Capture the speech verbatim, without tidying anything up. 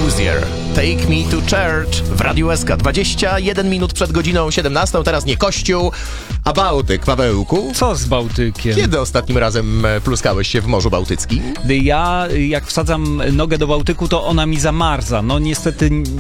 Hozier. Take me to church w Radiu S K. dwadzieścia jeden minut przed godziną siedemnastą. Teraz nie Kościół, a Bałtyk. Pawełku, Co z Bałtykiem? kiedy ostatnim razem pluskałeś się w Morzu Bałtyckim? Ja, jak wsadzam nogę do Bałtyku, to ona mi zamarza. No niestety